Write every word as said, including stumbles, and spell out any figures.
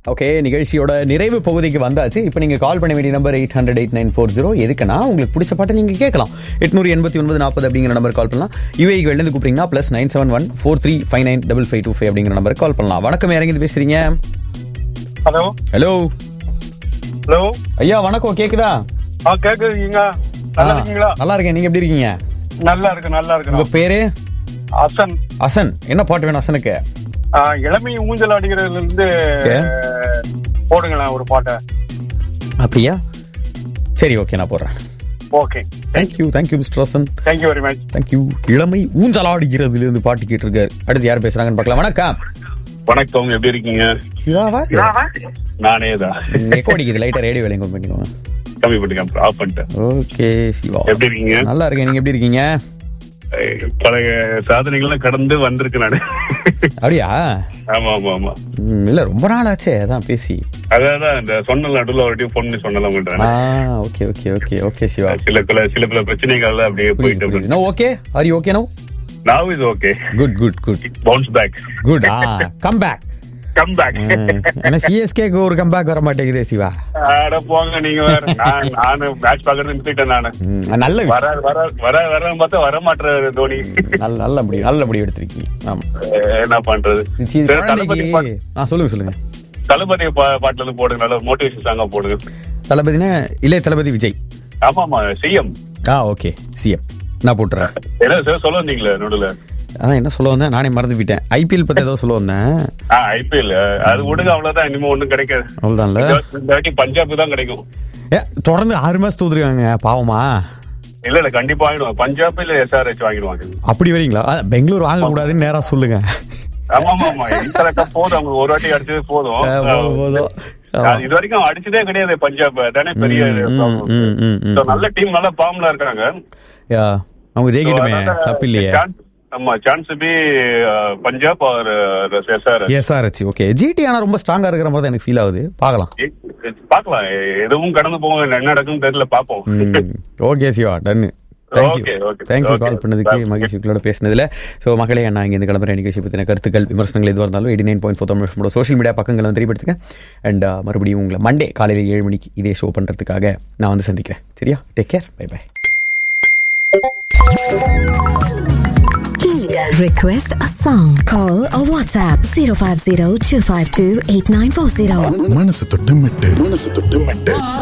Okay, நிகழ்ச்சியோட நிறைவு பகுதிக்கு வந்தாச்சு. இப்போ நீங்கள் கால் பண்ண வேண்டிய number eight hundred eight nine four zero. எதுக்குன்னா உங்களுக்கு பிடிச்ச பாட்டை நீங்கள் கேட்கலாம். எட்நூறு எண்பத்தி ஒன்பது நாற்பது அப்படிங்கிற நம்பர் கால் பண்ணலாம். யூஏக்கு வெளிலேருந்து கூப்பிட்டீங்கன்னா plus nine seven one four three five nine double five two five அப்படிங்கிற நம்பருக்கு கால் பண்ணலாம். வணக்கம், இறங்கி பேசுறீங்க. ஹலோ ஹலோ ஹலோ ஐயா வணக்கம், கேக்குதா? ஆ கேக்குறீங்க? நல்லா இருக்கீங்களா? நல்லா இருக்கேன், நீங்க எப்படி இருக்கீங்க? நல்லா இருக்கு நல்லா இருக்கு. உங்க பேரு? அசன். அசன், என்ன பாட்டு வேணும் அசனுக்கு? இளமை ஊஞ்சல் அடிக்கிறதுல இருந்து போடுங்களேன் ஒரு பாட்டை. அப்படியா? சரி, ஓகே, நான் போடுறேன். Okay, thank you thank you mister Hasan. Thank you very much. Thank you. இளமை ஊஞ்சல் ஆடுகிறதுல இருந்து பாட்டு கேட்டு இருக்காரு. அடுத்து யார் பேசுறாங்கன்னு பார்க்கலாம். வணக்கம். வணக்கம், எப்படி இருக்கீங்க? நானே தான். எக்கோ அடிக்குது, லைட்டா ரேடியோ வேலைங்க பண்ணிக்கோங்க. கம்மி பண்ணிக்க, ஆஃப் பண்ணிட்டேன். ஓகே சிவா, எப்படி இருக்கீங்க? நல்லா இருக்கேன், நீங்க எப்படி இருக்கீங்க? பழைய சாதனைகள்லாம் கடந்து வந்திருக்கு நானு. அப்படியா? ஆமா ஆமா ஆமா. இல்ல ரொம்ப நாள் ஆச்சே அதான் பேசி. அதான் இந்த சொன்ன நடுவில் ஒரு போன் பண்ணி சொன்னலாம். Okay okay okay okay Siva. சில பல சில பல பிரச்சனைகள் அப்படியே போயிட்டு. No okay, are you okay no? Now is okay. Good good good. Bounce back. Good. Ah, come back. Come back. என்ன சிஎஸ்கேக்கு ஒரு கம் பேக் வர மாட்டேங்குதே சிவா. அட போங்க நீங்க வேற. நான் நான் மேட்ச் பார்க்கறது நிறுத்திட்டேன் நானு. நல்ல வர வர வர வர பார்த்தா வர மாட்டற தோனி. நல்ல நல்ல முடிவு நல்ல முடிவு எடுத்துருக்கீங்க. ஆமா, என்ன பண்றது? தளபதி. ஆ சொல்லுங்க சொல்லுங்க. தளபதி பாட்டுல இருந்து போடுங்க, நல்ல மோட்டிவேஷன் சாங்கா போடுங்க. தளபதினா இளைய தளபதி விஜய். ஆமா ஆமா, சிஎம். ஆ ஓகே, சிஎம் நான் போட்டுறேன். என்ன சார் சொல்ல வந்தீங்களே நடுவுல? அதான் என்ன சொல்ல வந்தேன், நானே மறந்து போயிட்டேன். ஐபிஎல் பத்தி ஏதோ சொல்ல வந்தேன். ஐபிஎல் அது விடுங்க, அவ்வளவுதான். இனிமே ஒண்ணும் கிடைக்காது. அவ்வளவுதான்ல. இந்த வாட்டி பஞ்சாப் தான் கிடைக்கும். ஏ தொடர்ந்து ஆறு மாசம் தோத்துருக்காங்க பாவமா. இல்ல இல்ல கண்டிப்பா ஆயிடும். பஞ்சாப் இல்ல எஸ்ஆர்எச் வாங்கிடுவாங்க. அப்படி வரீங்களா? பெங்களூர் வாங்க கூடாதுன்னு நேரா சொல்லுங்க. ஆமா ஆமா, இந்த போதும், அவங்க ஒரு வாட்டி அடிச்சது போதும். போதும். இது வரைக்கும் அடிச்சதே கிடையாது பஞ்சாப். தானே பெரிய நல்ல டீம், நல்ல ஃபார்ம்ல இருக்காங்க. அவங்க ஜெயிக்கட்டுமே, தப்பு இல்லையே. ஆமா, chance B Punjab R SRH. SRH okay. GT ஆனா ரொம்ப ஸ்ட்ராங்கா இருக்கிற மாதிரி எனக்கு ஃபீல் ஆகுது. பார்க்கலாம் பார்க்கலாம், எதுவும் கடந்து போவோம், என்ன நடக்கும்னு தெரியல, பாப்போம். Okay Siva, ton. Thank you thank you கால் பண்ணதுக்கு, மகிழ்ச்சிகளோட பேசினதுல. ஸோ மகளே, நான் இங்கே இந்த கிளம்புற நிகழ்ச்சி பற்றின கருத்துக்கள் விமர்சனங்கள் எதுவாக இருந்தாலும் eighty nine point four Tamil social media பக்கங்களை வந்து தெரியப்படுத்துங்க. அண்ட் மறுபடியும் உங்களை மண்டே காலையில் ஏழு மணிக்கு இதே ஷோ பண்ணுறதுக்காக நான் வந்து சந்திக்கிறேன். சரியா? Take care, by by. Request a song. Call or WhatsApp zero five zero two five two eight nine four zero. மனசு தொட்டு மெட்டு மனசு தொட்டு மெட்டு